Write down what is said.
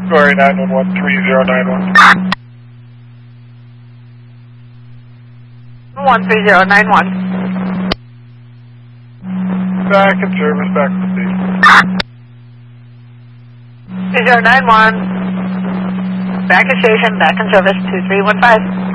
Sorry, 911, 3091. 13091. Back in service, back to the station. 3091. Back in station, back in service, 2315.